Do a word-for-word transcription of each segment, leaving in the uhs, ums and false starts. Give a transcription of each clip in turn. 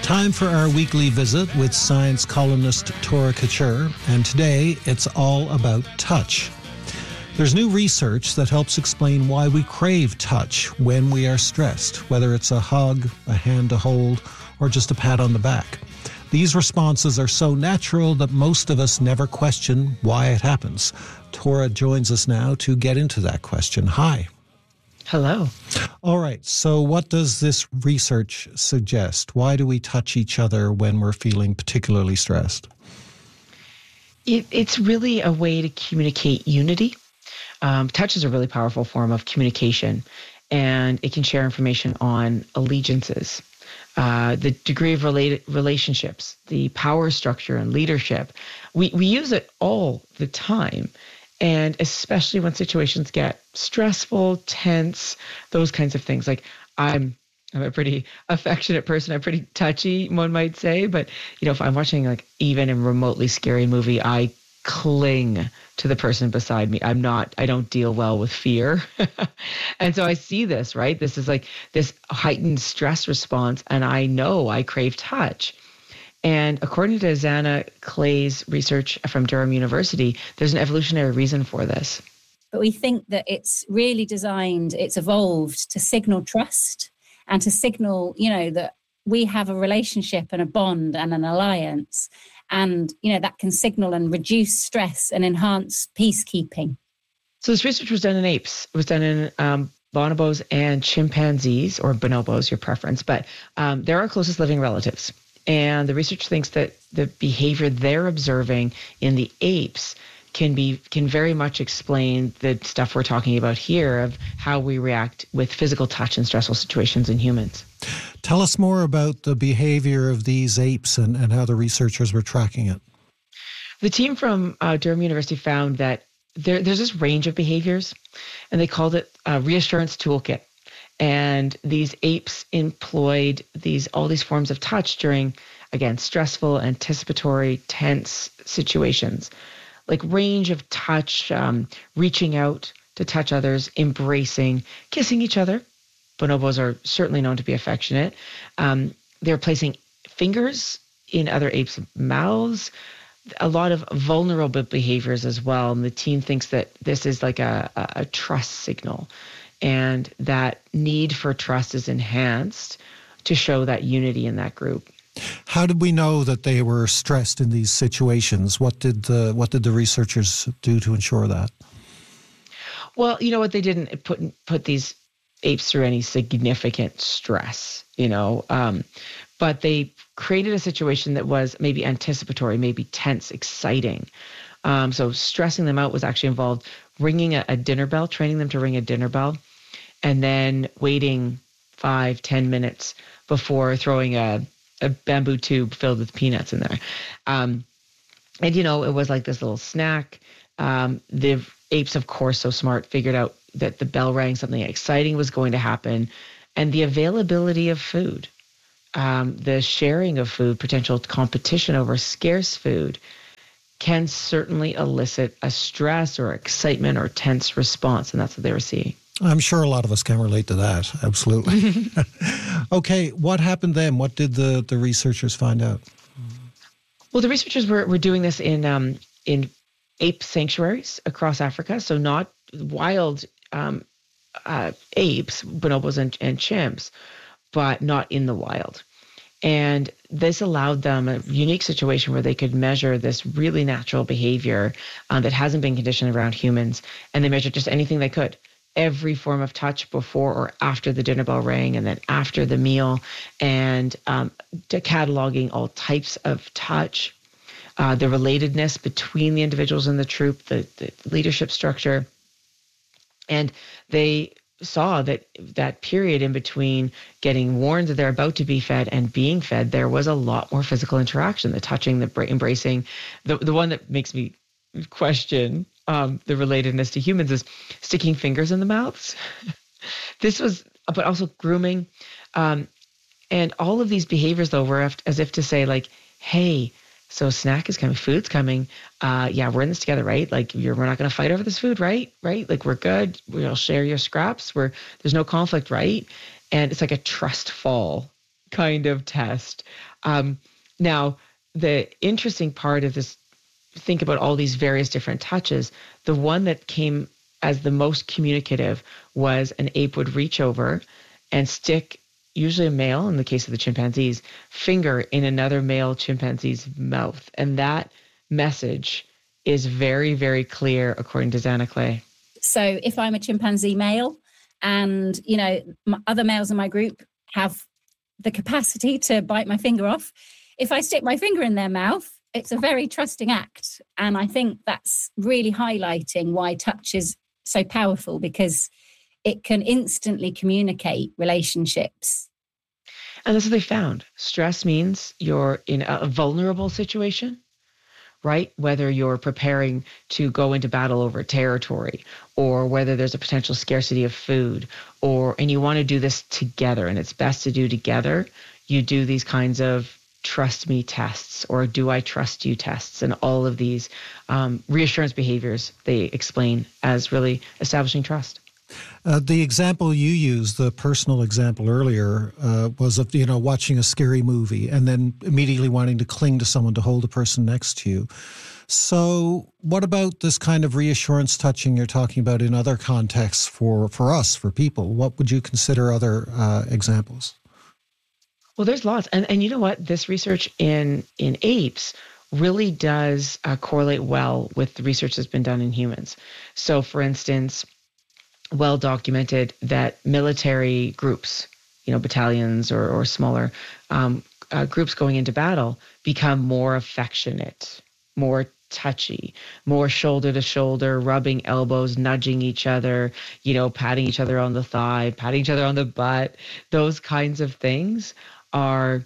Time for our weekly visit with science columnist Tora Couture, and today it's all about touch. There's new research that helps explain why we crave touch when we are stressed, whether it's a hug, a hand to hold, or just a pat on the back. These responses are so natural that most of us never question why it happens. Tora joins us now to get into that question. Hi. Hello. All right. So what does this research suggest? Why do we touch each other when we're feeling particularly stressed? It, it's really a way to communicate unity. Um, touch is a really powerful form of communication, and it can share information on allegiances, uh, the degree of related relationships, the power structure and leadership. We, we use it all the time. And especially when situations get stressful, tense, those kinds of things. Like I'm, I'm a pretty affectionate person. I'm pretty touchy, one might say. But, you know, if I'm watching like even a remotely scary movie, I cling to the person beside me. I'm not, I don't deal well with fear. And so I see this, right? This is like this heightened stress response. And I know I crave touch. And according to Zana Clay's research from Durham University, there's an evolutionary reason for this. But we think that it's really designed, it's evolved to signal trust and to signal, you know, that we have a relationship and a bond and an alliance. And, you know, that can signal and reduce stress and enhance peacekeeping. So this research was done in apes. It was done in um, bonobos and chimpanzees, or bonobos, your preference. But um, they're our closest living relatives. And the research thinks that the behavior they're observing in the apes can be can very much explain the stuff we're talking about here of how we react with physical touch in stressful situations in humans. Tell us more about the behavior of these apes and, and how the researchers were tracking it. The team from uh, Durham University found that there, there's this range of behaviors, and they called it a reassurance toolkit. And these apes employed these all these forms of touch during, again, stressful, anticipatory, tense situations, like range of touch, um, reaching out to touch others, embracing, kissing each other. Bonobos are certainly known to be affectionate. Um, they're placing fingers in other apes' mouths, a lot of vulnerable behaviors as well. And the team thinks that this is like a, a, a trust signal. And that need for trust is enhanced to show that unity in that group. How did we know that they were stressed in these situations? What did the what did the researchers do to ensure that? Well, you know what, they didn't put put these apes through any significant stress, you know, um, but they created a situation that was maybe anticipatory, maybe tense, exciting. Um, so stressing them out was actually involved ringing a, a dinner bell, training them to ring a dinner bell, and then waiting five, ten minutes before throwing a, a bamboo tube filled with peanuts in there. Um, and, you know, it was like this little snack. Um, the apes, of course, so smart, figured out that the bell rang, something exciting was going to happen, and the availability of food, um, the sharing of food, potential competition over scarce food, can certainly elicit a stress or excitement or tense response, and that's what they were seeing. I'm sure a lot of us can relate to that. Absolutely. Okay, what happened then? What did the, the researchers find out? Well, the researchers were, were doing this in um, in ape sanctuaries across Africa, so not wild um, uh, apes, bonobos and, and chimps, but not in the wild. And this allowed them a unique situation where they could measure this really natural behavior um, that hasn't been conditioned around humans. And they measured just anything they could, every form of touch before or after the dinner bell rang, and then after the meal, and um, cataloging all types of touch, uh, the relatedness between the individuals in the troop, the, the leadership structure. And they saw that that period in between getting warned that they're about to be fed and being fed, there was a lot more physical interaction, the touching, the embracing. The, the one that makes me question um, the relatedness to humans is sticking fingers in the mouths. This was, but also grooming. Um, and all of these behaviors, though, were as if to say, like, hey, so snack is coming, food's coming. Uh, yeah, we're in this together, right? Like, you're, we're not going to fight over this food, right? Right? Like, we're good. We'll share your scraps. We're, there's no conflict, right? And it's like a trust fall kind of test. Um, now, the interesting part of this, think about all these various different touches. The one that came as the most communicative was an ape would reach over and stick, usually a male, in the case of the chimpanzees, finger in another male chimpanzee's mouth. And that message is very, very clear, according to Zana Clay. So if I'm a chimpanzee male and, you know, other males in my group have the capacity to bite my finger off, if I stick my finger in their mouth, it's a very trusting act. And I think that's really highlighting why touch is so powerful, because it can instantly communicate relationships. And that's what they found. Stress means you're in a vulnerable situation, right? Whether you're preparing to go into battle over territory, or whether there's a potential scarcity of food, or and you want to do this together, and it's best to do together. You do these kinds of trust me tests, or do I trust you tests, and all of these um, reassurance behaviors they explain as really establishing trust. Uh, the example you used, the personal example earlier, uh, was of, you know, watching a scary movie and then immediately wanting to cling to someone to hold the person next to you. So what about this kind of reassurance touching you're talking about in other contexts for, for us, for people? What would you consider other uh, examples? Well, there's lots. And and you know what? This research in, in apes really does uh, correlate well with the research that's been done in humans. So, for instance, well documented that military groups, you know, battalions or, or smaller um, uh, groups going into battle become more affectionate, more touchy, more shoulder to shoulder, rubbing elbows, nudging each other, you know, patting each other on the thigh, patting each other on the butt. Those kinds of things are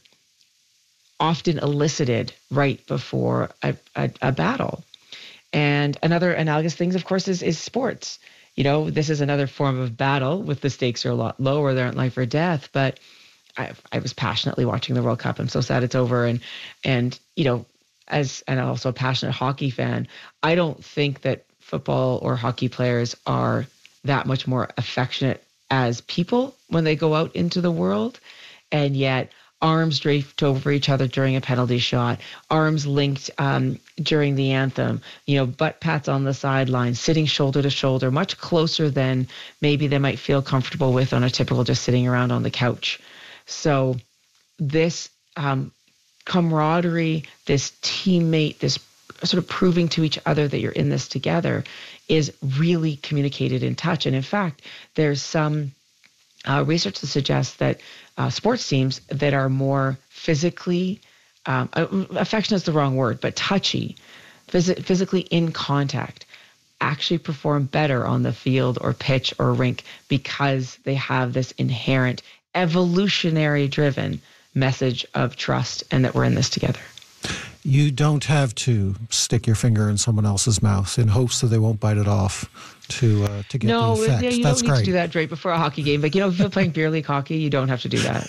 often elicited right before a, a, a battle. And another analogous things, of course, is, is sports. You know, this is another form of battle with the stakes are a lot lower. They aren't life or death. But I, I was passionately watching the World Cup. I'm so sad it's over. And, and you know, as and also a passionate hockey fan, I don't think that football or hockey players are that much more affectionate as people when they go out into the world. And yet arms draped over each other during a penalty shot, arms linked um, during the anthem, you know, butt pats on the sideline, sitting shoulder to shoulder, much closer than maybe they might feel comfortable with on a typical just sitting around on the couch. So this um, camaraderie, this teammate, this sort of proving to each other that you're in this together is really communicated in touch. And in fact, there's some uh, research that suggests that Uh, sports teams that are more physically, um, affectionate is the wrong word, but touchy, phys- physically in contact, actually perform better on the field or pitch or rink because they have this inherent evolutionary driven message of trust and that we're in this together. You don't have to stick your finger in someone else's mouth in hopes that they won't bite it off to uh, to get no, the effect. Yeah, you That's don't need great. to do that right before a hockey game. Like, you know, if you're playing beer league hockey, you don't have to do that.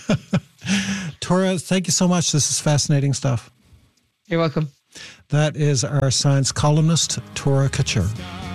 Tora, thank you so much. This is fascinating stuff. You're welcome. That is our science columnist, Tora Couture.